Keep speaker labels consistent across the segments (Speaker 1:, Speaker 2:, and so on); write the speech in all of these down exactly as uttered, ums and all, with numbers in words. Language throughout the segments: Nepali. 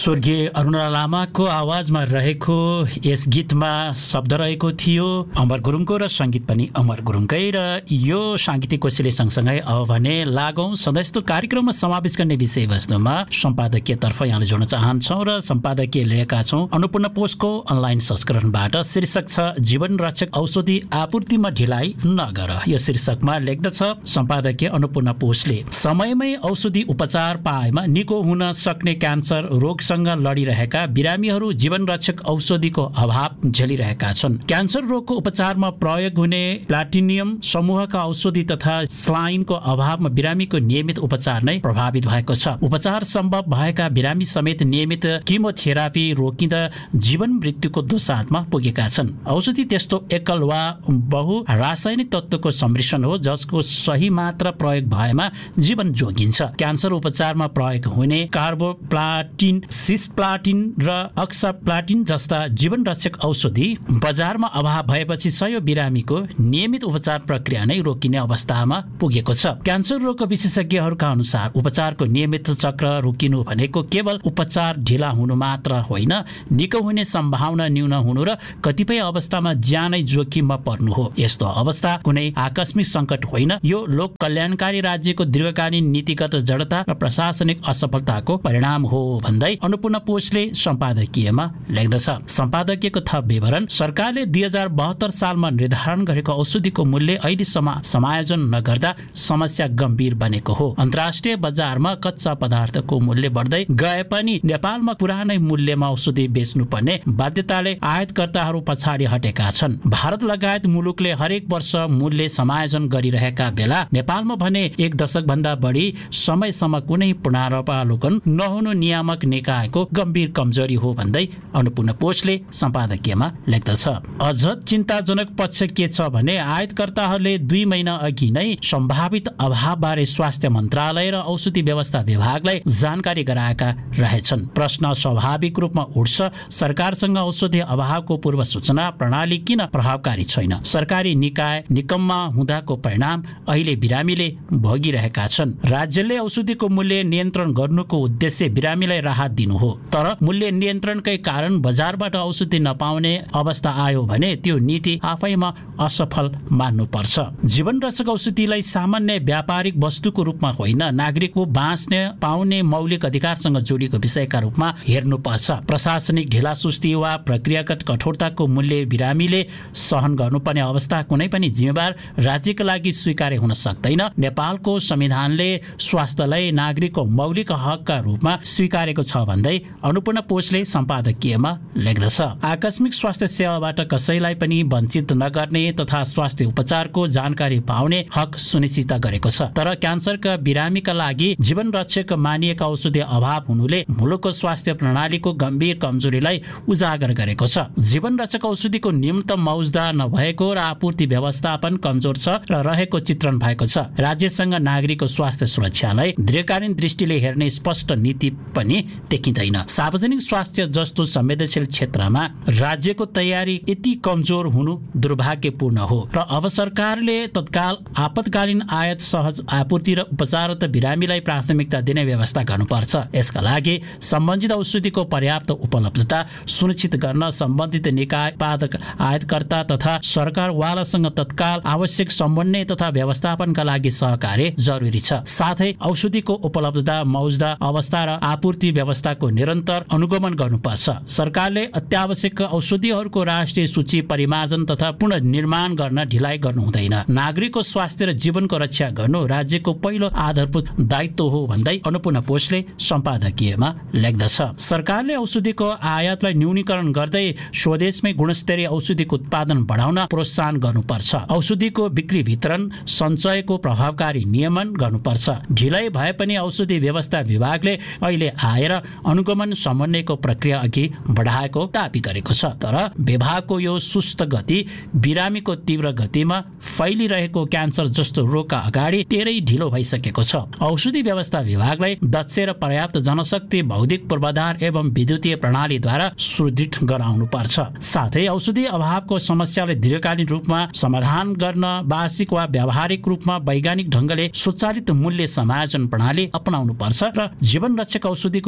Speaker 1: स्वर्गीय अरुणा लामाको आवाजमा रहेको यस गीतमा शब्द रहेको थियो अमर गुरुङको र सङ्गीत पनि अमर गुरुङकै। र यो साङ्गीतिक कोसेली सँगसँगै अब भने लागौँ सधैँ यस्तो कार्यक्रममा समावेश गर्ने विषयवस्तुमा सम्पादकीयतर्फ यहाँले जोड्न चाहन्छौँ र सम्पादकीय लेखेका छौँ अन्नपूर्ण पोस्टको अनलाइन संस्करणबाट। शीर्षक छ जीवन रक्षक औषधि आपूर्तिमा ढिलाइ नगर। यो शीर्षकमा लेख्दछ सम्पादकीय अन्नपूर्ण पोस्टले, समयमै औषधि उपचार पाएमा निको हुन सक्ने क्यान्सर रोगसँग लडिरहेका बिरामीहरू जीवन रक्षक औषधिको अभाव झेलिरहेका छन्। क्यान्सर रोगको उपचारमा प्रयोग हुने प्लाटिनियम समूहका औषधि तथा स्लाइनको अभावमा बिरामीको नियमित उपचार नै प्रभावित भएको छ। उपचार सम्भव भएका बिरामी समेत नियमित किमोथेरापी रोकिँदा जीवन मृत्युको दोसाँधमा पुगेका छन्। औषधि त्यस्तो एकल वा बहु रासायनिक तत्त्वको सम्मिश्रण हो जसको सही मात्रा प्रयोग भएमा जीवन जोगिन्छ। क्यान्सर उपचारमा प्रयोग हुने कार्बोप्लाटिन, सिस्प्लाटिन र अक्साप्लाटिन जस्ता जीवन रक्षक औषधि बजारमा अभाव भएपछि सयौं बिरामीको नियमित उपचार प्रक्रिया नै रोकिने अवस्थामा पुगेको छ। क्यान्सर रोगका विशेषज्ञहरूका अनुसार उपचारको नियमित चक्र रोकिनु भनेको केवल उपचार ढिला हुनु मात्र होइन, निको हुने सम्भावना न्यून हुनु र कतिपय अवस्थामा ज्यानै जोखिममा पर्नु हो। यस्तो अवस्था कुनै आकस्मिक सङ्कट होइन, यो लोक कल्याणकारी राज्यको दीर्घकालीन नीतिगत जडता र प्रशासनिक असफलताको परिणाम हो भन्दै अन्नपूर्ण पोस्टले सम्पादकीयमा लेख्दछ। सम्पादकीयको थप विवरण, सरकारले दुई हजार बहत्तर सालमा निर्धारण गरेको औषधिको मूल्य अहिलेसम्म समायोजन नगर्दा समस्या गम्भीर बनेको हो। अन्तर्राष्ट्रिय बजारमा कच्चा पदार्थको मूल्य बढ्दै गए पनि नेपालमा पुरानै मूल्यमा औषधि बेच्नुपर्ने बाध्यताले आयातकर्ताहरू पछाडि हटेका छन्। भारत लगायत मुलुकले हरेक वर्ष मूल्य समायोजन गरिरहेका बेला नेपालमा भने एक दशक भन्दा बढी समयसम्म कुनै पुनरावलोकन नहुनु नियामक निकायको गम्भीर कमजोरी हो भन्दै अन्नपूर्ण पोस्टले सम्पादकीयमा लेख्दछ। अझ चिन्ताजनक पक्ष के छ भने आयातकर्ताहरूले दुई महिना अघि नै सम्भावित अभावबारे स्वास्थ्य मन्त्रालय र औषधि व्यवस्था विभागलाई जानकारी गराएका रहेछन्। प्रश्न स्वाभाविक रूपमा उठ्छ, सरकारसँग औषधि अभावको पूर्व सूचना प्रणाली किन प्रभावकारी छैन? सरकारी निकाय निकम्मा हुँदाको परिणाम अहिले बिरामीले भोगिरहेका छन्। राज्यले औषधिको मूल्य नियन्त्रण गर्नुको उद्देश्य बिरामीलाई राहत दिनु हो, तर मूल्य नियन्त्रणकै कारण बजारबाट औषधि नपाउने अवस्था आयो भने त्यो नीति आफैमा असफल मान्नुपर्छ। जीवन रक्षक औषधिलाई सामान्य व्यापारिक वस्तुको रूपमा होइन, नागरिकको बाँच्ने पाउने मौलिक अधिकारसँग जोडिएको विषयका रूपमा हेर्नुपर्छ। प्रशासनिक ढिलासुस्ती वा प्रक्रियागत कठोरताको मूल्य बिरामीले सहन गर्नुपर्ने अवस्था कुनै पनि जिम्मेवार राज्यका लागि स्वीकार्य हुन सक्दैन। नेपालको संविधानले स्वास्थ्यलाई नागरिकको मौलिक हकका रूपमा स्वीकारेको छ भन्दै अन्नपूर्ण पोस्टले सम्पादकीयमा लेख्दछ। आकस्मिक स्वास्थ्य सेवाबाट कसैलाई पनि वञ्चित नगर्ने तथा स्वास्थ्य उपचारको जानकारी पाउने हक सुनिश्चित गरेको छ, तर क्यान्सरका बिरामीका लागि जीवन रक्षक मानिएका औषधि अभाव हुनुले मुलुकको स्वास्थ्य प्रणालीको गम्भीर कमजोरीलाई उजागर गरेको छ। जीवन रक्षक औषधिको न्यूनतम मौजदा नभएको र आपूर्ति व्यवस्थापन कमजोर छ र रहेको चित्रण भएको छ। राज्यसँग नागरिकको स्वास्थ्य सुरक्षालाई दीर्घकालीन दृष्टिले हेर्ने स्पष्ट नीति पनि देखिँदैन। सार्वजनिक स्वास्थ्य जस्तो संवेदनशील क्षेत्रमा राज्यको तयारी यति कमजोर हुनु दुर्भाग्यपूर्ण हो र अब सरकारले तत्काल आपतकालीन आयात, सहज आपूर्ति र उपचार त बिरामीलाई प्राथमिकता दिने व्यवस्था गर्नुपर्छ। यसका लागि सम्बन्धित औषधिको पर्याप्त उपलब्धता सुनिश्चित गर्न सम्बन्धित निकाय, उत्पादक, आयातकर्ता तथा सरकारवालासँग तत्काल आवश्यक समन्वय तथा व्यवस्थापनका लागि सहकार्य जरुरी छ। साथै औषधिको उपलब्धता, मौजदा अवस्था र आपूर्ति व्यवस्थाको निरन्तर अनुगमन गर्नुपर्छ। सरकारले अत्यावश्यक औषधिहरूको राष्ट्रिय सूची परिमार्जन तथा पुनर्निर्माण गर्न ढिलाइ गर्नु हुँदैन। नागरिकको स्वास्थ्य र जीवनको रक्षा गर्नु राज्यको पहिलो आधारभूत दायित्व हो भन्दै अन्नपूर्ण पोस्टले सम्पादकीयमा लेख्दछ। सरकारले औषधिको आयातलाई न्यूनीकरण गर्दै स्वदेशमै गुणस्तरीय औषधिको उत्पादन बढाउन प्रोत्साहन गर्नुपर्छ। औषधिको बिक्री, वितरण, सञ्चयको प्रभावकारी नियमन गर्नुपर्छ। ढिलाइ भए पनि औषधि व्यवस्था विभागले अहिले आएर अनुगमन समन्वयको प्रक्रिया अघि बढाएको दाबी गरेको छ, तर विभागको यो सुस्त गति बिरामीको तीव्र गतिमा फैलिरहेको क्यान्सर जस्तो रोगका अगाडि धेरै ढिलो भइसकेको छ। औषधि व्यवस्था विभागलाई दक्ष र पर्याप्त जनशक्ति, बौद्धिक पूर्वाधार एवं विद्युतीय प्रणालीद्वारा सुदृढ गराउनु पर्छ। साथै औषधि अभावको समस्यालाई दीर्घकालीन रूपमा समाधान गर्न वार्षिक वा व्यावहारिक रूपमा वैज्ञानिक ढङ्गले स्वचालित मूल्य समायोजन प्रणाली अपनाउनु पर्छ र जीवन रक्षक औषधिको राष्ट्रिय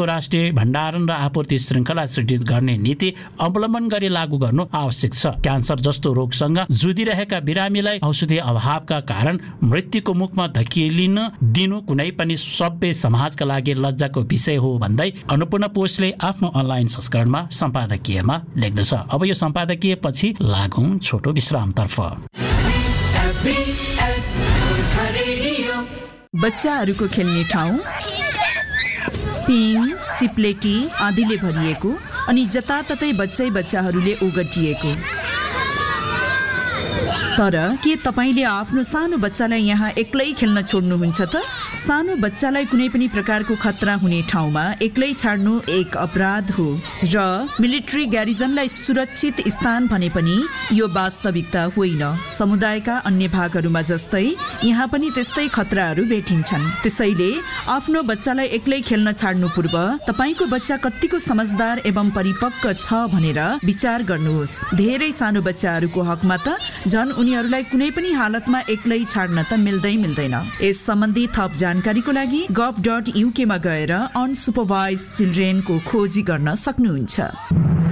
Speaker 1: भण्डारण र आपूर्ति श्रृङ्खला सुदृढ गर्ने नीति अवलम्बन गरी लागू गर्नु आवश्यक छ। क्यान्सर जस्तो रोगसँग जुधिरहेका बिरामीलाई औषधि अभावका कारण मृत्युको मुखमा धकेलिन दिनु कुनै पनि सभ्य समाजका लागि लज्जाको विषय हो भन्दै अन्नपूर्ण पोस्टले आफ्नो अनलाइन संस्करणमा सम्पादकीयमा लेख्दछ। अब यो सम्पादकीय पछि लागौं छोटो विश्रामतर्फ।
Speaker 2: बच्चाहरूको खेल्ने ठाउँ पिङ चिप्लेटी आदिले भरिएको अनि जताततै बच्चै बच्चाहरूले ओगटिएको। तर के तपाईले आफ्नो सानो बच्चालाई यहाँ एक्लै खेल्न छोड्नुहुन्छ त? सानो बच्चालाई कुनै पनि प्रकारको खतरा हुने ठाउँमा एक्लै छाड्नु एक अपराध हो र मिलिट्री ग्यारिजनलाई सुरक्षित स्थान भने पनि यो वास्तविकता होइन। समुदायका अन्य भागहरूमा जस्तै यहाँ पनि त्यस्तै खतराहरू भेटिन्छन्। त्यसैले आफ्नो बच्चालाई एक्लै खेल्न छाड्नु पूर्व तपाईको बच्चा कतिको समझदार एवं परिपक्व छ भनेर विचार गर्नुहोस्। धेरै सानो बच्चाहरूको हकमा त झन् उनीहरूलाई कुनै पनि हालतमा एक्लै छाड्न त मिल्दै मिल्दैन। यस सम्बन्धी थप जानकारीको लागि गभ डट युके मा गएर अनसुपरभाइज चिल्ड्रेनको खोजी गर्न सक्नुहुन्छ।